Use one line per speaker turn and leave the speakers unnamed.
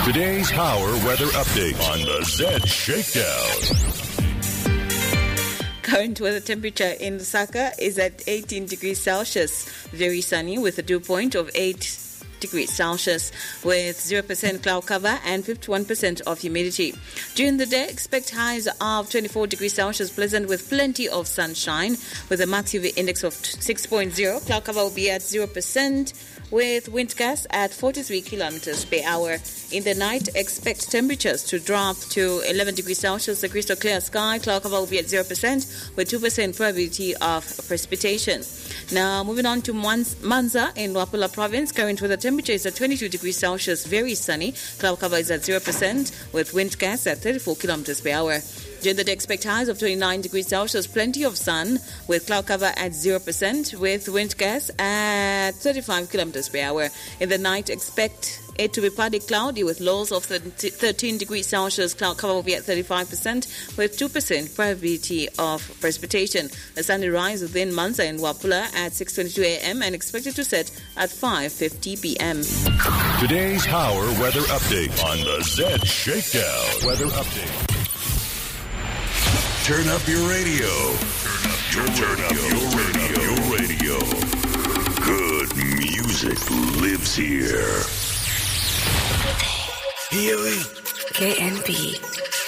Today's Power Weather Update on the Z Shakedown.
Current weather temperature in Lusaka is at 18 degrees Celsius. Very sunny with a dew point of 8 degrees Celsius with 0% cloud cover and 51% of humidity. During the day, expect highs of 24 degrees Celsius, pleasant with plenty of sunshine with a max UV index of 6.0. Cloud cover will be at 0% with wind gusts at 43 kilometers per hour. In the night, expect temperatures to drop to 11 degrees Celsius. A crystal clear sky. Cloud cover will be at 0% with 2% probability of precipitation. Now, moving on to Manza in Wapula province. Current weather temperature is at 22 degrees Celsius. Very sunny. Cloud cover is at 0% with wind gusts at 34 kilometers per hour. During the day, expect highs of 29 degrees Celsius, plenty of sun with cloud cover at 0% with wind gusts at 35 kilometers per hour. In the night, expect it to be partly cloudy with lows of 13 degrees Celsius. Cloud cover will be at 35% with 2% probability of precipitation. The sun will rise within Manza and Wapula at 6:22 a.m. and expected to set at 5:50 p.m.
Today's Power Weather Update on the Z Shakedown. Weather Update. Turn up your radio. Turn up your radio. Good music lives here.
KNP